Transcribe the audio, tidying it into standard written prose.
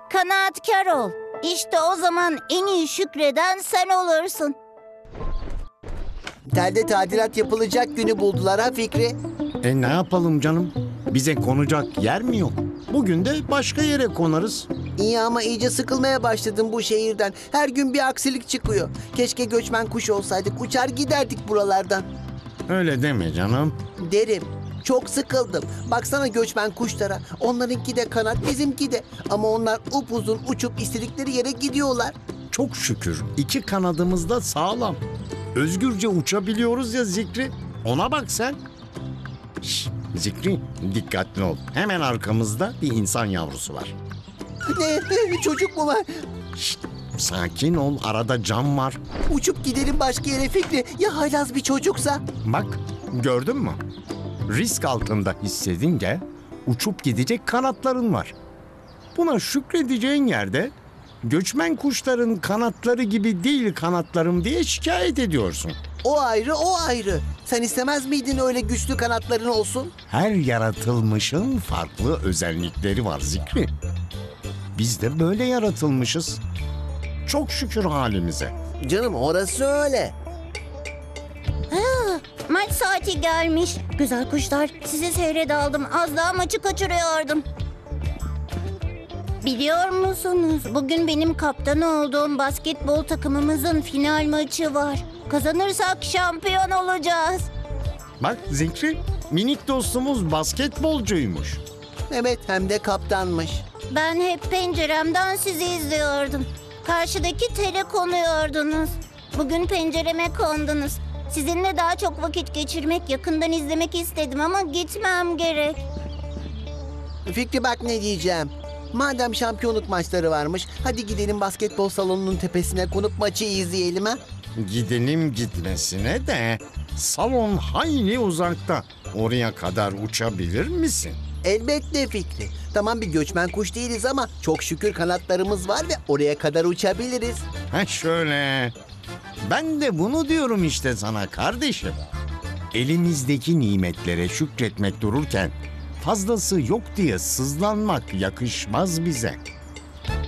Kanaatkar ol. İşte o zaman en iyi şükreden sen olursun. Telde tadilat yapılacak günü buldular ha Fikri. Ne yapalım canım? Bize konacak yer mi yok? Bugün de başka yere konarız. İyi ama iyice sıkılmaya başladım bu şehirden. Her gün bir aksilik çıkıyor. Keşke göçmen kuş olsaydık, uçar giderdik buralardan. Öyle deme canım. Derim. Çok sıkıldım. Baksana göçmen kuşlara. Onlarınki de kanat, bizimki de. Ama onlar upuzun uçup istedikleri yere gidiyorlar. Çok şükür iki kanadımız da sağlam. Özgürce uçabiliyoruz ya Zikri. Ona bak sen. Şş, Zikri dikkatli ol. Hemen arkamızda bir insan yavrusu var. Ne? Çocuk mu var? Şşt, sakin ol, arada cam var. Uçup gidelim başka yere Fikri. Ya haylaz bir çocuksa? Bak gördün mü? Risk altında hissedince uçup gidecek kanatların var. Buna şükredeceğin yerde göçmen kuşların kanatları gibi değil kanatlarım diye şikayet ediyorsun. O ayrı, o ayrı. Sen istemez miydin öyle güçlü kanatların olsun? Her yaratılmışın farklı özellikleri var Zikri. Biz de böyle yaratılmışız. Çok şükür halimize. Canım orası öyle. Maç saati gelmiş. Güzel kuşlar, sizi seyredaldım. Az daha maçı kaçırıyordum. Biliyor musunuz? Bugün benim kaptan olduğum basketbol takımımızın final maçı var. Kazanırsak şampiyon olacağız. Bak Zikri, minik dostumuz basketbolcuymuş. Evet, hem de kaptanmış. Ben hep penceremden sizi izliyordum. Karşıdaki tele konuyordunuz. Bugün pencereme kondunuz. Sizinle daha çok vakit geçirmek, yakından izlemek istedim ama gitmem gerek. Fikri bak ne diyeceğim. Madem şampiyonluk maçları varmış, hadi gidelim basketbol salonunun tepesine konup maçı izleyelim ha. Gidelim gitmesine de salon hayli uzakta. Oraya kadar uçabilir misin? Elbette Fikri. Tamam bir göçmen kuş değiliz ama çok şükür kanatlarımız var ve oraya kadar uçabiliriz. Ha şöyle. Ben de bunu diyorum işte sana kardeşim. Elimizdeki nimetlere şükretmek dururken fazlası yok diye sızlanmak yakışmaz bize.